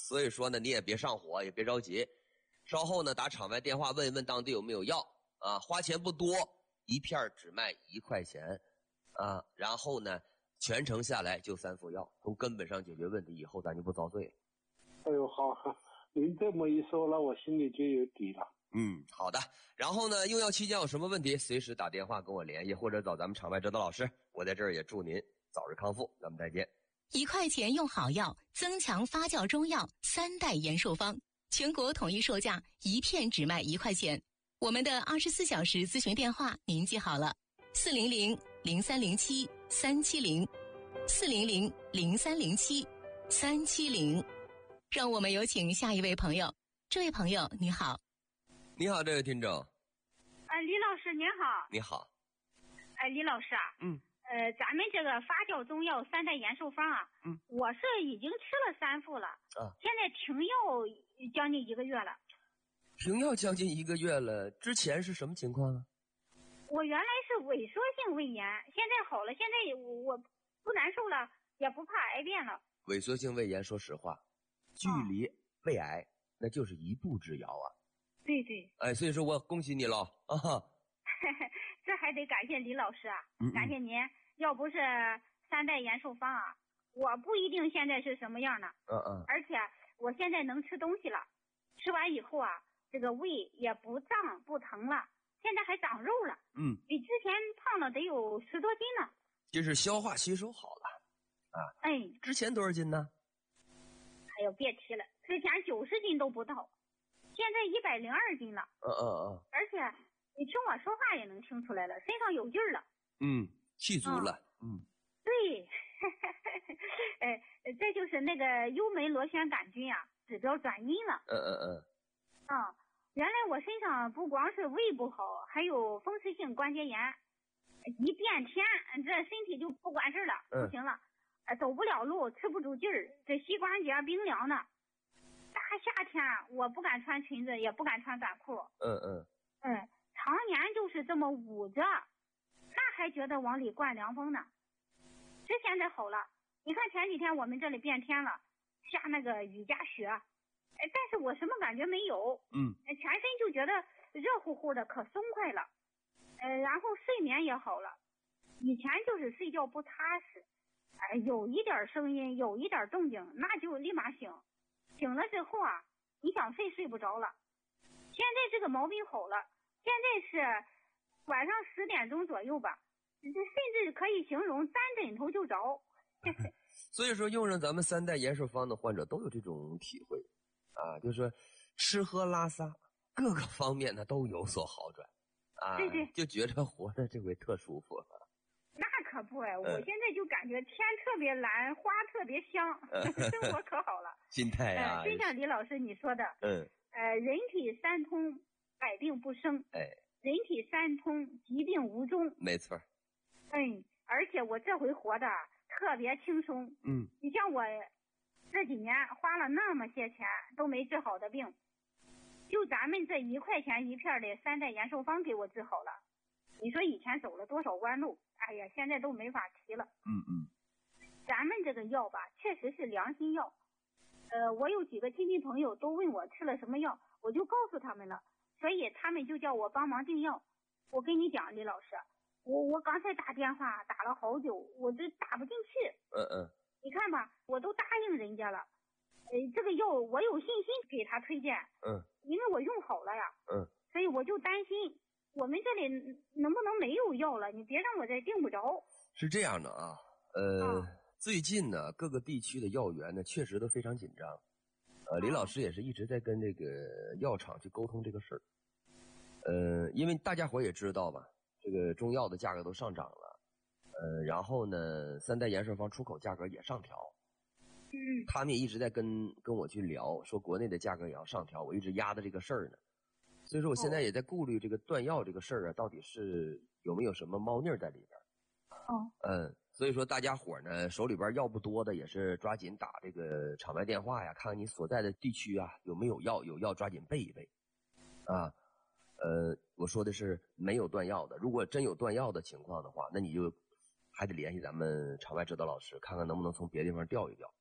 所以说呢，你也别上火，也别着急，稍后呢打场外电话问一问当地有没有药啊，花钱不多，一片只卖1块钱啊，然后呢全程下来就3副药，从根本上解决问题，以后咱就不遭罪了。 哎呦，好，您这么一说，那我心里就有底了。 好的。然后呢，用药期间有什么问题，随时打电话跟我联系，或者找咱们场外指导老师。我在这儿也祝您早日康复，咱们再见。 1块钱用好药，增强发酵中药3代延寿方，全国统一售价一片只卖1块钱。我们的24小时咨询电话您记好了：400-0307-370，400-0307-370。让我们有请下一位朋友。这位朋友你好。 你好，这位听众。 李老师您好。 你好。 李老师啊，咱们这个发酵中药3代延寿方啊，我是已经吃了3副了，现在停药将近1个月了。 停药将近1个月了，之前是什么情况啊？ 我原来是萎缩性胃炎，现在好了，现在我不难受了，也不怕癌变了。 萎缩性胃炎，说实话，距离胃癌那就是一步之遥啊。 对对。 所以说我恭喜你了啊！ 这还得感谢李老师啊，感谢您，要不是3代延寿方啊，我不一定现在是什么样呢。而且我现在能吃东西了，吃完以后啊，这个胃也不胀不疼了，现在还长肉了，比之前胖了得有10多斤呢。 就是消化吸收好了啊。之前多少斤呢？ 哎呦，别提了，之前90斤都不到，现在102斤了。而且你听我说话也能听出来了，身上有劲儿了。 气足了。 对。这就是那个幽门螺旋杆菌啊，指标转阴了。原来我身上不光是胃不好，还有风湿性关节炎，一变天这身体就不管事了，不行了，走不了路，吃不住劲儿，这膝关节冰凉呢。大夏天我不敢穿裙子，也不敢穿短裤。常年就是这么捂着，那还觉得往里灌凉风呢。这现在好了，你看前几天我们这里变天了，下那个雨夹雪，但是我什么感觉没有。全身就觉得热乎乎的，可松快了。然后睡眠也好了，以前就是睡觉不踏实，有一点声音，有一点动静，那就立马醒。醒了之后啊，你想睡不着了。现在这个毛病好了，现在是晚上10点钟左右吧，甚至可以形容沾枕头就着。 所以说用上咱们3代延寿方的患者都有这种体会啊，就是说吃喝拉撒各个方面呢都有所好转啊。对，就觉得活着这回特舒服了。 那可不我现在就感觉天特别蓝，花特别香，生活可好了。 心态啊， 就像李老师你说的，人体3通，百病不生，人体3通，疾病无终。 没错。 而且我这回活的特别轻松。你像我这几年花了那么些钱都没治好的病，就咱们这1块钱一片的3代延寿方给我治好了。你说以前走了多少弯路，哎呀，现在都没法提了。咱们这个药吧，确实是良心药。我有几个亲戚朋友都问我吃了什么药，我就告诉他们了，所以他们就叫我帮忙订药。我跟你讲，李老师，我刚才打电话打了好久，我这打不进去。你看吧，我都答应人家了。这个药我有信心给他推荐。因为我用好了呀。所以我就担心我们这里能不能没有药了，你别让我再订不着。 是这样的啊，最近呢各个地区的药源呢确实都非常紧张。李老师也是一直在跟这个药厂去沟通这个事儿。因为大家伙也知道吧，这个中药的价格都上涨了。然后呢3代延寿方出口价格也上调。他们也一直在跟我去聊，说国内的价格也要上调，我一直压的这个事儿呢。所以说我现在也在顾虑这个断药这个事儿啊，到底是有没有什么猫腻在里边。所以说大家伙呢手里边药不多的也是抓紧打这个场外电话呀，看看你所在的地区啊有没有药，有药抓紧备一备啊。我说的是没有断药的，如果真有断药的情况的话，那你就还得联系咱们场外指导老师，看看能不能从别的地方调一调。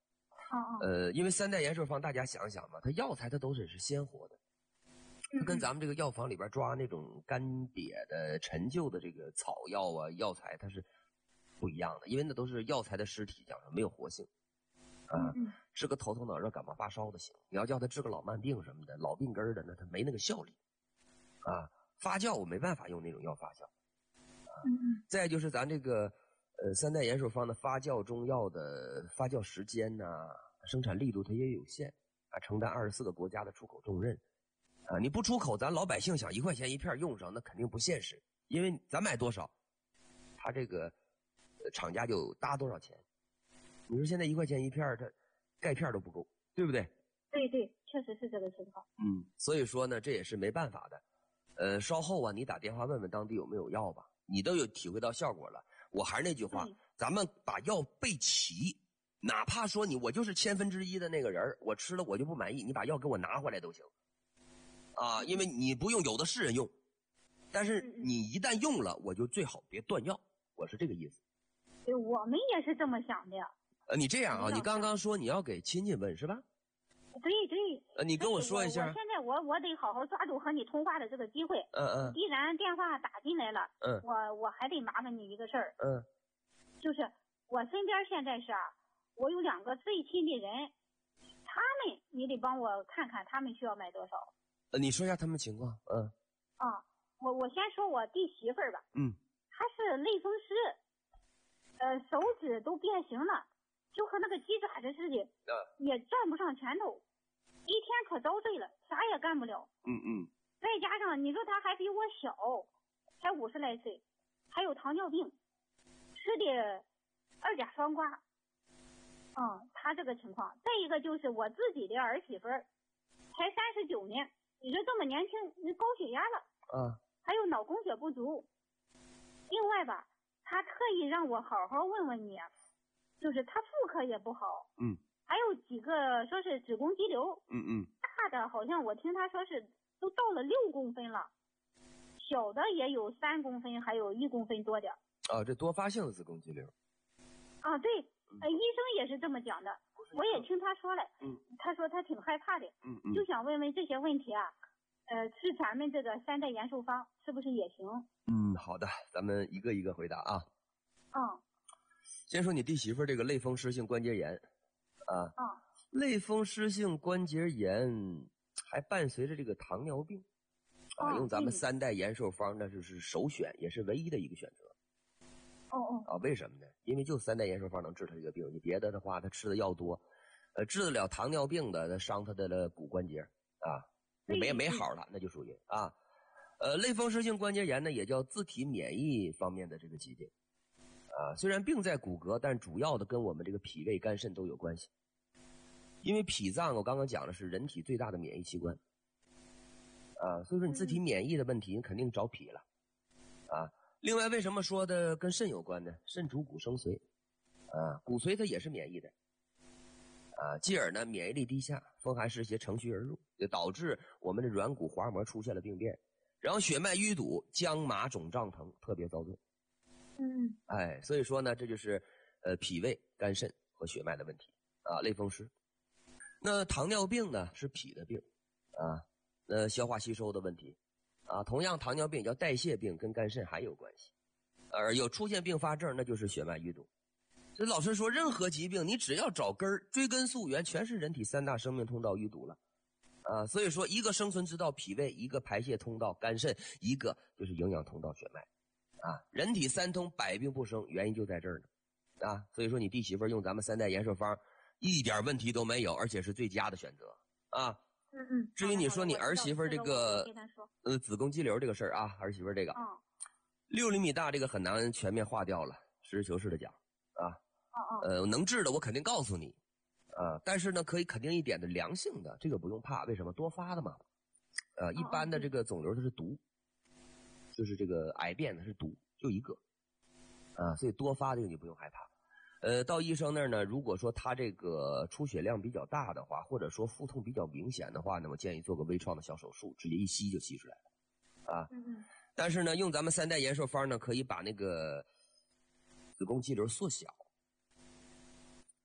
因为三代延寿方大家想想嘛，它药材它都是鲜活的，它跟咱们这个药房里边抓那种干瘪的陈旧的这个草药啊药材它是不一样的，因为那都是药材的尸体，讲说没有活性。治个头脑热感冒发烧的行，你要叫他治个老慢病什么的老病根的，那他没那个效力发酵我没办法用那种药发酵再就是咱这个三代延寿方的发酵中药的发酵时间生产力度它也有限承担24个国家的出口重任你不出口，咱老百姓想1块钱一片用上，那肯定不现实，因为咱买多少，他这个厂家就搭多少钱。你说现在1块钱一片，它钙片都不够，对不对？ 对，确实是这个情况。 所以说呢，这也是没办法的。稍后你打电话问问当地有没有药吧，你都有体会到效果了。我还是那句话，咱们把药备齐，哪怕说我就是1/1000的那个人，我吃了我就不满意，你把药给我拿回来都行。因为你不用，有的是人用，但是你一旦用了，我就最好别断药，我是这个意思。 对，我们也是这么想的。 你这样你刚刚说你要给亲戚问是吧？ 对。 你跟我说一下。 我现在我得好好抓住和你通话的这个机会。既然电话打进来了，我还得麻烦你一个事儿。就是我身边现在是我有2个最亲的人，他们你得帮我看看他们需要买多少。 你说一下他们情况。 我先说我弟媳妇儿吧。她是类风湿，手指都变形了。就和那个鸡爪子似的，也攥不上拳头，一天可遭罪了，啥也干不了。再加上你说他还比我小，才50来岁，还有糖尿病，吃的2甲双胍。他这个情况。再一个就是我自己的儿媳妇儿，才39年，你说这么年轻，你高血压了，还有脑供血不足。另外吧，他特意让我好好问问你。就是他妇科也不好，还有几个说是子宫肌瘤，大的好像我听他说是都到了6公分了，小的也有3公分，还有1公分多点。 这多发性的子宫肌瘤。 对，医生也是这么讲的，我也听他说了，他说他挺害怕的，就想问问这些问题吃咱们这个3代延寿方是不是也行？ 好的，咱们一个一个回答啊。先说你弟媳妇这个类风湿性关节炎类风湿性关节炎还伴随着这个糖尿病用咱们3代延寿方那就是首选，也是唯一的一个选择。为什么呢？因为就3代延寿方能治他这个病，你别的话他吃的药多，治得了糖尿病的，他伤他的骨关节没好了，那就属于类风湿性关节炎呢，也叫自体免疫方面的这个疾病。虽然病在骨骼，但主要的跟我们这个脾胃肝肾都有关系。因为脾脏我刚刚讲的是人体最大的免疫器官所以说你自体免疫的问题你肯定找脾了另外为什么说的跟肾有关呢？肾主骨生髓骨髓它也是免疫的继而呢免疫力低下，风寒湿邪乘虚而入，就导致我们的软骨滑膜出现了病变，然后血脉淤堵，僵麻肿胀疼，特别遭罪。所以说呢，这就是脾胃、肝肾和血脉的问题类风湿。那糖尿病呢是脾的病消化吸收的问题同样糖尿病叫代谢病，跟肝肾还有关系。有出现并发症，那就是血脉淤堵。所以老师说，任何疾病你只要找根儿，追根溯源，全是人体3大生命通道淤堵了所以说一个生存之道脾胃，一个排泄通道肝肾，一个就是营养通道血脉人体3通，百病不生，原因就在这儿呢所以说你弟媳妇用咱们3代延寿方一点问题都没有，而且是最佳的选择至于你说你儿媳妇这个子宫肌瘤这个事儿儿媳妇这个6厘米大，这个很难全面化掉了，实事求是的讲能治的我肯定告诉你但是呢可以肯定一点的良性的这个不用怕，为什么？多发的嘛一般的这个肿瘤它是毒，就是这个癌变的是毒，就一个所以多发这个你不用害怕到医生那儿呢，如果说他这个出血量比较大的话，或者说腹痛比较明显的话呢，我建议做个微创的小手术，直接一吸就吸出来了但是呢用咱们3代延寿方呢，可以把那个子宫肌瘤缩小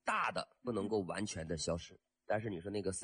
大的不能够完全的消失，但是你说那个